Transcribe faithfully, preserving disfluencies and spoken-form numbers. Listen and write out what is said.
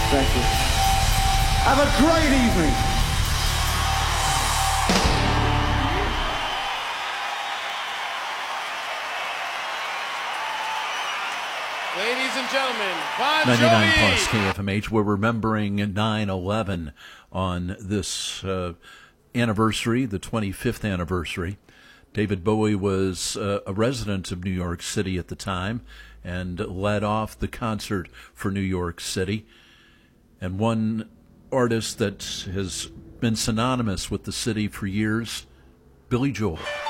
Thank you. Have a great evening. Ladies and gentlemen, Bon Jovi. ninety-nine plus K F M H. We're remembering nine eleven on this uh, anniversary, the twenty-fifth anniversary. David Bowie was uh, a resident of New York City at the time and led off the concert for New York City. And one artist that has been synonymous with the city for years, Billy Joel.